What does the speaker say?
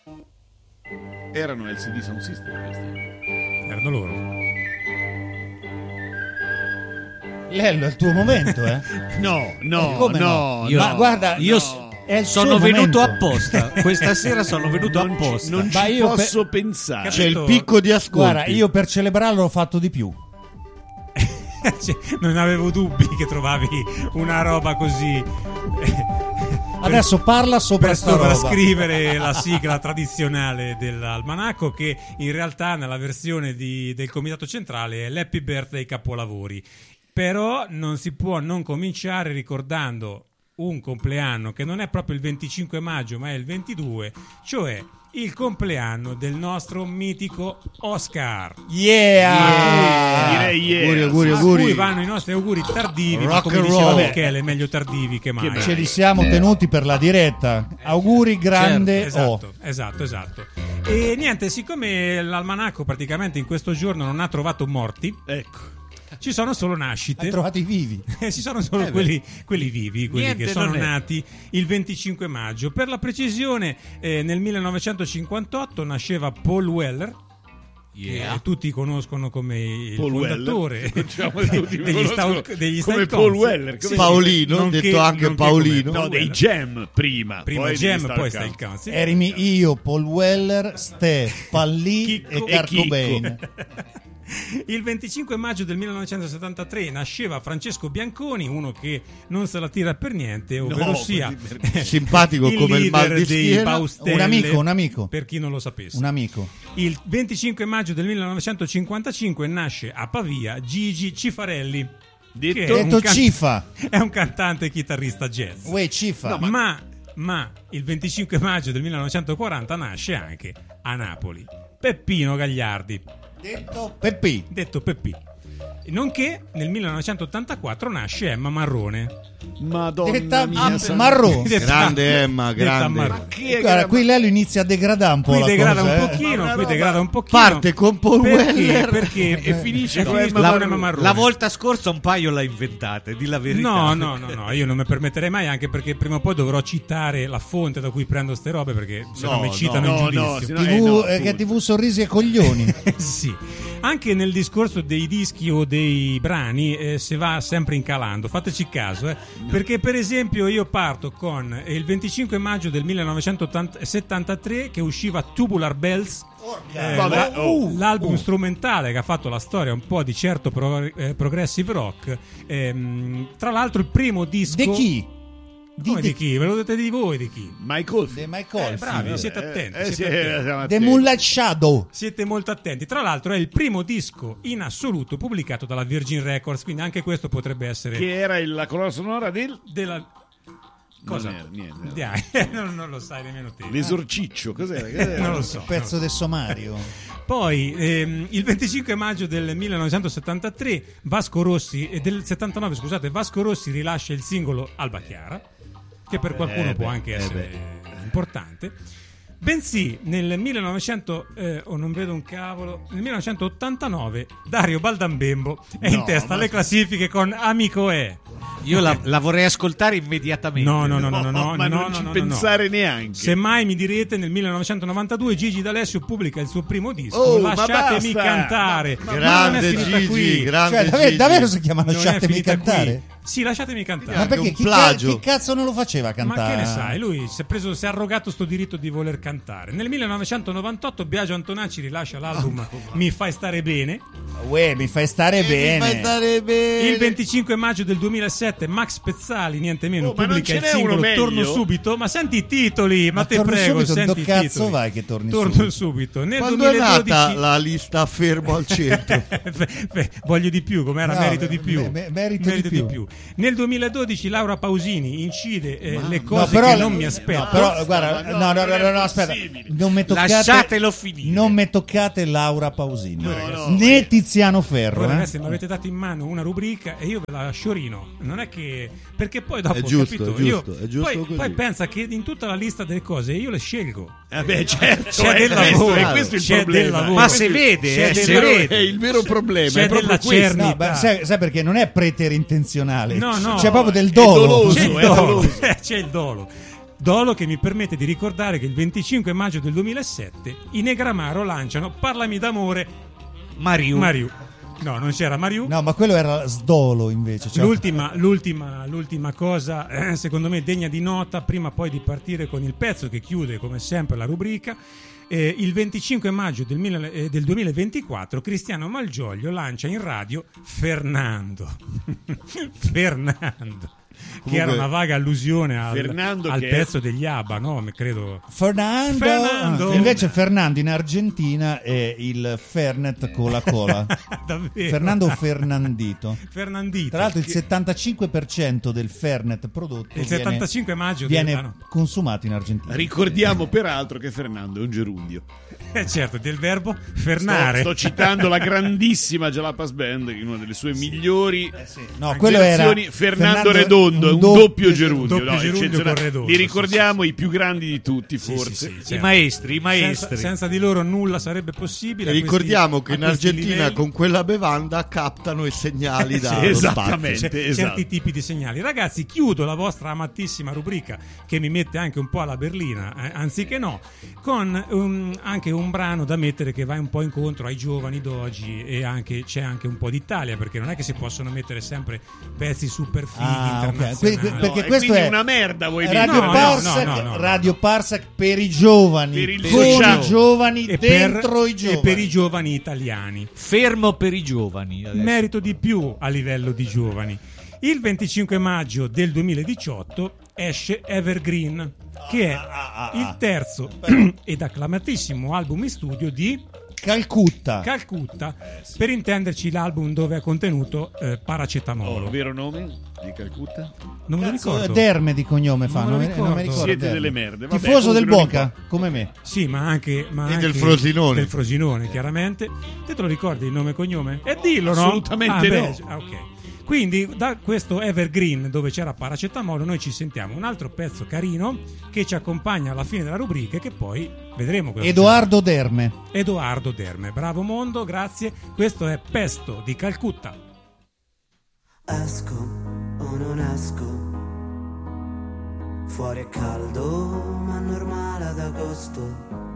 Erano LCD Sound System questi. Erano loro. Lello, è il tuo momento, eh? No, come no. Ma guarda, Io è il sono suo venuto momento. apposta. Questa sera sono venuto apposta. Non Ma ci io posso pensare. C'è il picco di ascolti. Guarda, io per celebrarlo ho fatto di più. Cioè, non avevo dubbi che trovavi una roba così. Adesso parla sopra Per sta roba. sovrascrivere la sigla tradizionale dell'almanacco, che in realtà nella versione del Comitato Centrale è l'Happy Birthday Capolavori. Però non si può non cominciare ricordando un compleanno che non è proprio il 25 maggio ma è il 22, cioè il compleanno del nostro mitico Oscar. Direi Auguri, A auguri. cui vanno i nostri auguri tardivi, ma Rock come and diceva roll. Michele, meglio tardivi che mai. Ce li siamo tenuti per la diretta. Auguri grande. Esatto. E niente, siccome l'almanacco praticamente in questo giorno non ha trovato morti, Ecco. ci sono solo Hai nascite. trovato i vivi. Ci sono solo quelli vivi, quelli Niente che sono non è. nati il 25 maggio. Per la precisione, nel 1958 nasceva Paul Weller, che tutti conoscono come il Paul fondatore Weller. Diciamo che tutti degli conoscono degli come Style Paul Council. Weller, come- Paolino, Nonché- detto anche nonché Paolino. come No, dei Weller. Jam prima Prima poi Jam, degli poi Style Style Council. Erimi io, Paul Weller, Ste, Pallì Chicco e Kurt Chicco. Cobain. Il 25 maggio del 1973 nasceva Francesco Bianconi, uno che non se la tira per niente, ovvero No, sia Simpatico come il mal leader di dei schiena. Baustelle, Un amico. per chi non lo sapesse. Un amico. Il 25 maggio del 1955 nasce a Pavia Gigi Cifarelli. Detto- che è un Detto Cifa. È un cantante e chitarrista jazz. Uè, Cifa. Ma il 25 maggio del 1940 nasce anche a Napoli Peppino Gagliardi, Detto Peppi. detto Peppi. Nonché nel 1984 nasce Emma Marrone. Madonna Detta mia, Marrò. Grande Emma, Detta grande. Marrone. Guarda, qui Lello inizia a degradare un po' Qui la degrada cosa, un pochino, Ma qui una degrada roba- un pochino. Parte con Paul Weller. Perché E finisce con finisce Emma con Marrone. Marrone. La volta scorsa un paio l'ha inventate, di la verità. No, io non mi permetterei mai, anche perché prima o poi dovrò citare la fonte da cui prendo ste robe, perché se no, No, mi citano no, in no, giudizio. se no- TV, no, che TV sorrisi e coglioni. Sì. Anche nel discorso dei dischi o dei brani si va sempre incalando, fateci caso, perché per esempio io parto con il 25 maggio del 1973 che usciva Tubular Bells, Vabbè, l'album strumentale che ha fatto la storia un po' di certo progressive rock, tra l'altro il primo disco Di chi? Come di chi? Ve lo dite di voi di chi? Michael. De Michael. Bravi, siete attenti, Sì, siete attenti. siamo The attenti. Moonlight Shadow. Siete molto attenti. Tra l'altro è il primo disco in assoluto pubblicato dalla Virgin Records, quindi anche questo potrebbe essere Che era la colonna sonora del della cosa? Non era niente. Dai, non lo sai nemmeno te. L'esorciccio, cos'era? Non lo so. Pezzo del sommario. Poi il 25 maggio del 1973 Vasco Rossi del 79, scusate, Vasco Rossi rilascia il singolo Alba Chiara, che per qualcuno può anche essere importante. Bensì nel 1989 Dario Baldambembo è in testa alle classifiche con Amico è. Io la vorrei ascoltare immediatamente. No, ma non ci pensare neanche. Semmai mi direte, nel 1992 Gigi D'Alessio pubblica il suo primo disco, Oh, ma Lasciatemi basta! cantare. Ma non è Grande finita Gigi, qui. grande Cioè, Gigi. davvero si chiama Non è Lasciatemi finita cantare? qui. Sì, lasciatemi cantare. Ma perché un chi, plagio. chi cazzo non lo faceva cantare? Ma che ne sai, lui si è arrogato sto diritto di voler cantare. Nel 1998 Biagio Antonacci rilascia l'album Mi fai stare bene. Uè, mi fai stare bene. Il 25 maggio del 2007 Max Pezzali, niente meno, Oh, ma non pubblica ce il n'è uno singolo meglio? Torno subito. Ma senti i titoli, ma te torno prego, subito, senti dove i cazzo titoli. vai che torni Torno subito. Nel Quando è 2012 nata la lista fermo al centro? voglio di più, com'era? No, merito di più. merito di più. Nel 2012 Laura Pausini incide le No, cose però, che non mi aspetto. no, però guarda, no, non è no, aspetta. possibile. Non mi toccate, Lasciatelo finire. Non mi toccate Laura Pausini. no, né Tiziano Ferro. Voi ragazzi mi avete dato in mano una rubrica e io ve la sciorino. Non è che perché poi dopo È giusto, capito, è giusto, io, è giusto poi, così. poi pensa che in tutta la lista delle cose io le scelgo. Beh, certo, C'è del questo, lavoro, è questo il c'è del problema. lavoro. Ma se vede, C'è se del- vede. È il vero problema. C'è è proprio della questo. cerni- No, beh, sai perché non è preterintenzionale. No, no. C'è proprio del È dolo. doloso. C'è il è dolo. doloso. C'è il dolo. Dolo che mi permette di ricordare che il 25 maggio del 2007 i Negramaro lanciano Parlami d'amore Mariù. No, non c'era Mariù. No, ma quello era Sdolo invece. Cioè... L'ultima cosa, secondo me degna di nota, prima poi di partire con il pezzo che chiude come sempre la rubrica. Il 25 maggio del 2024 Cristiano Malgioglio lancia in radio Fernando. Che era una vaga allusione al pezzo degli ABBA, no? Credo. Fernando. Invece Fernando in Argentina è il Fernet con la cola. Davvero? Fernando Fernandito. Fernandito. Tra l'altro il 75% del Fernet prodotto il 75 maggio viene consumato in Argentina. Ricordiamo peraltro che Fernando è un gerundio. Certo, del verbo fernare. Sto citando la grandissima Jalapas Band, che è una delle sue migliori No, quello era Fernando Redondo, è un doppio gerundio, doppio gerundio con Redondo, li ricordiamo, i più grandi di tutti, forse. Sì, I certo. maestri. Senza di loro nulla sarebbe possibile. Ricordiamo che in Argentina livelli, con quella bevanda captano i segnali da esattamente. certi tipi di segnali. Ragazzi, chiudo la vostra amatissima rubrica che mi mette anche un po' alla berlina, anziché no, con anche un brano da mettere che va un po' incontro ai giovani d'oggi, e c'è anche un po' d'Italia, perché non è che si possono mettere sempre pezzi super fighi internazionali. Perché questo è una merda, vuoi dire? Radio Parsec, no. Radio Parsec per i giovani, Per il con sociale. i giovani, E dentro i giovani. e per i giovani italiani. Fermo per i giovani. Adesso. Merito di più a livello di giovani. Il 25 maggio del 2018 esce Evergreen, che è il terzo ed acclamatissimo album in studio di Calcutta. Per intenderci, l'album dove è contenuto paracetamolo. Vero nome di Calcutta? Non me lo ricordo. Derme di cognome fa, non mi ricordo. ricordo. Siete Derme. delle merde. Vabbè, Tifoso del comunque non Boca, come me. Sì, ma anche del Frosinone. Del Frosinone, chiaramente. Te lo ricordi il nome e cognome? E dillo, no? Assolutamente no. Ok. Quindi da questo Evergreen dove c'era paracetamolo noi ci sentiamo un altro pezzo carino che ci accompagna alla fine della rubrica e che poi vedremo cosa Edoardo Derme. Edoardo Derme. Bravo mondo, grazie. Questo è Pesto di Calcutta. Esco o non esco, fuori è caldo ma normale ad agosto.